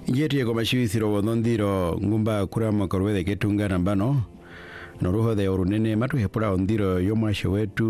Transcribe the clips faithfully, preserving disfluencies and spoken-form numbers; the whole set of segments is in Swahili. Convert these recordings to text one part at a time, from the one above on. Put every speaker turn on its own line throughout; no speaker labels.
Yeti kwa mashivithiro wonondiro ngumba kurama korwethe ketunga nambano noruho de orunene matu hepura ondiro yomashe wetu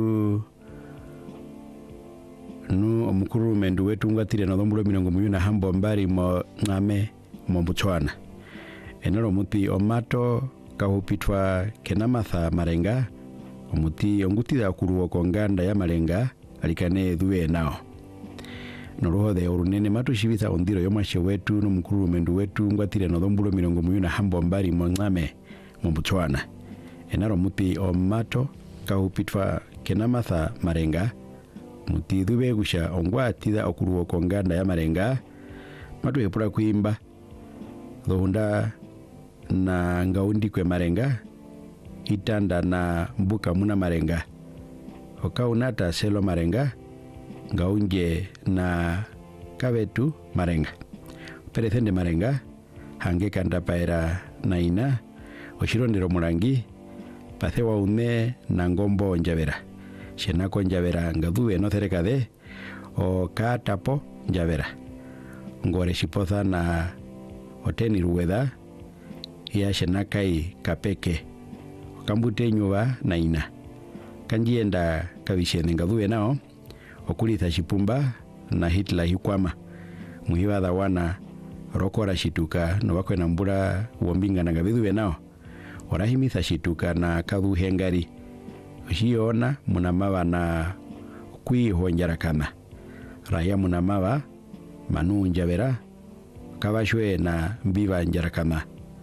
nu omukuru mendu wetu ngatire na dhombulo minongo muyuna hambo mbari mo ngame mo Botswana enero muti omato kahupitwa kenamatha marenga omuti ongutira kuruo konganda ya marenga alikane dhuwe nao noruho de orunene matu shivitha ondiro yomashe wetu no mukuru mendu wetu ngatire na dhombulo minongo muyuna hambo mbari mo ngame mo Botswana enero muti omato kahupitwa kenamatha marenga muti dhube gusha ongwa tida okuruo konganda ya marenga matu hepura kuimba dhohunda na ngaundi kwe marenga itanda na mbuka muna marenga okaunata selo marenga ngaunje na kavetu marenga perethende marenga hange kanda paera na ina oshirondero murangi pathewa une na ngombo njavera shenako njavera ngadhuwe no therekade o katapo njavera ngore shipotha na oteni ruwedha ya shenakai kapeke kambute nyuva na ina kanjienda kavishene ngadhuwe nao okulitha shipumba na hitla hikwama muhiva dhawana rokora shituka no wakwe na mbura uombinga na ngabidhuwe nao orahimitha shituka na kadhu hengari Ushiyona munamava na kui honjarakana raya munamava manu njavera kavashwe na mbiva njarakana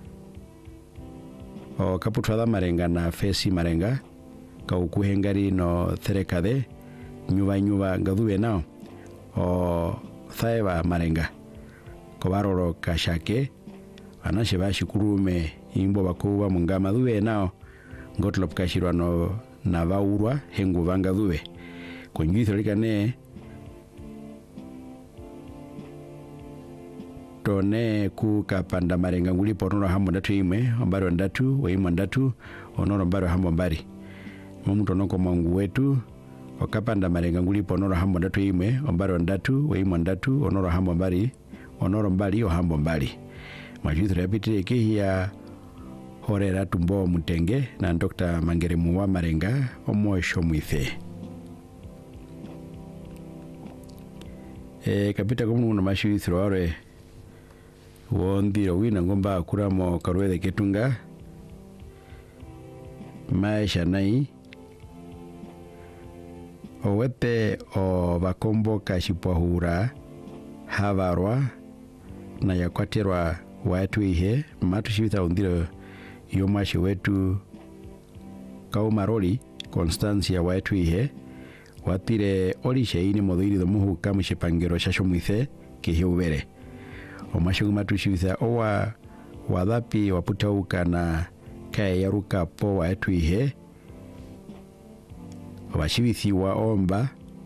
o kaputwada marenga na fesi marenga kaukuhengari no therekade nyuva nyuva ngadhuwe nao o thaeva marenga kovaroro kashake anashe vashikurume imbo bakuva mungama dhuwe nao ngotlop kashirwa no na vaurwa hengu vanga dhuwe konjuithro likane tone ku kapanda marenga nguli ponoro hambo ndatu imwe ombaro ndatu we imwe ndatu onoro mbaro hambo mbari momuto noko mwangu wetu okapanda marenga nguli ponoro hambo ndatu imwe ombaro ndatu we imwe ndatu onoro hambo mbari onoro mbali o hambo mbali majuithro yapitire kehia horera tumbo mutenge na Doctor Mangere Muwa marenga omosho mwithe e kapita komu na mashithro ore wondiro wina ngomba kuramo karwethe ketunga maisha nai owete o bakombo kashipohura havarwa na yakwaterwa watu ihe matu shivitha ondiro yomashe wetu kaumaroli Constancia watu ihe watire olishe ini modhiri dhomuhu kamushe pangero shasho mwithe kehiubere omashe kumatu shivitha owa wadhapi waputauka na kaya yaruka po watu ihe washivithi wa omba